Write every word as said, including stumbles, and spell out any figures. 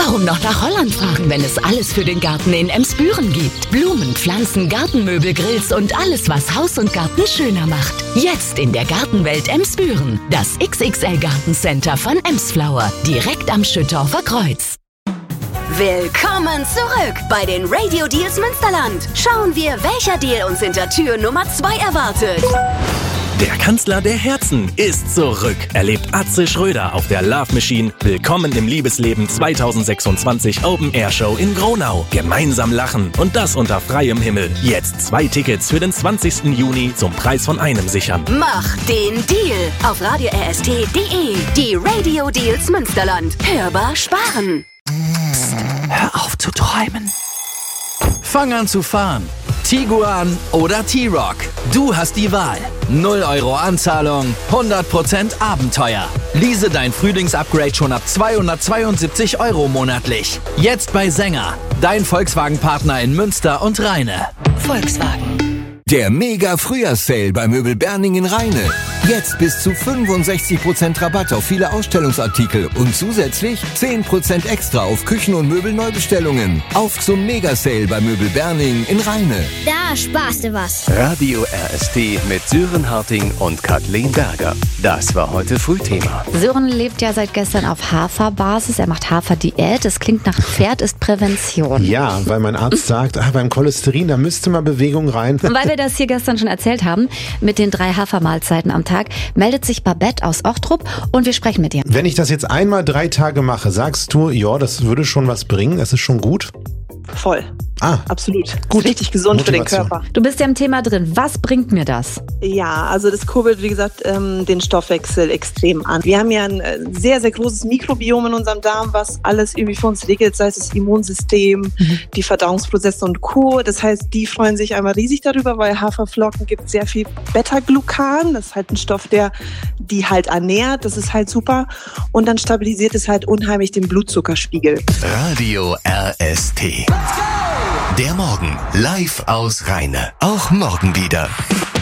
Warum noch nach Holland fahren, wenn es alles für den Garten in Emsbüren gibt? Blumen, Pflanzen, Gartenmöbel, Grills und alles, was Haus und Garten schöner macht. Jetzt in der Gartenwelt Emsbüren. Das X X L Gartencenter von Emsflower. Direkt am Schüttorfer Kreuz. Willkommen zurück bei den Radio Deals Münsterland. Schauen wir, welcher Deal uns hinter Tür Nummer zwei erwartet. Der Kanzler der Herzen ist zurück. Erlebt Atze Schröder auf der Love Machine. Willkommen im Liebesleben zwanzig sechsundzwanzig Open Air Show in Gronau. Gemeinsam lachen und das unter freiem Himmel. Jetzt zwei Tickets für den zwanzigsten Juni zum Preis von einem sichern. Mach den Deal auf radio r s t punkt d e. Die Radio Deals Münsterland. Hörbar sparen. Psst, hör auf zu träumen. Fang an zu fahren. Tiguan oder T-Roc. Du hast die Wahl. null Euro Anzahlung, hundert Prozent Abenteuer. Lease dein Frühlingsupgrade schon ab zweihundertzweiundsiebzig Euro monatlich. Jetzt bei Sänger, dein Volkswagen-Partner in Münster und Rheine. Volkswagen. Der Mega-Frühjahrssale bei Möbel Berning in Rheine. Jetzt bis zu fünfundsechzig Prozent Rabatt auf viele Ausstellungsartikel und zusätzlich zehn Prozent extra auf Küchen- und Möbelneubestellungen. Auf zum Mega-Sale bei Möbel Berning in Rheine. Da sparst du was. Radio R S T mit Sören Harting und Kathleen Berger. Das war heute Frühthema. Sören lebt ja seit gestern auf Haferbasis. Er macht Haferdiät. Das klingt nach Pferd ist Prävention. Ja, weil mein Arzt sagt, ah, beim Cholesterin, da müsste mal Bewegung rein. Und weil wir das hier gestern schon erzählt haben, mit den drei Hafermahlzeiten am Tag, meldet sich Babette aus Ochtrup und wir sprechen mit ihr. Wenn ich das jetzt einmal drei Tage mache, sagst du, ja, das würde schon was bringen, es ist schon gut? Voll. Ah, absolut. Gut. Richtig gesund Motivation. für den Körper. Du bist ja im Thema drin. Was bringt mir das? Ja, also das kurbelt, wie gesagt, den Stoffwechsel extrem an. Wir haben ja ein sehr, sehr großes Mikrobiom in unserem Darm, was alles irgendwie für uns regelt, sei es das Immunsystem, mhm. die Verdauungsprozesse und Co. Das heißt, die freuen sich einmal riesig darüber, weil Haferflocken gibt sehr viel Beta-Glucan. Das ist halt ein Stoff, der die halt ernährt. Das ist halt super. Und dann stabilisiert es halt unheimlich den Blutzuckerspiegel. Radio R S T. Der Morgen live aus Rheine. Auch morgen wieder.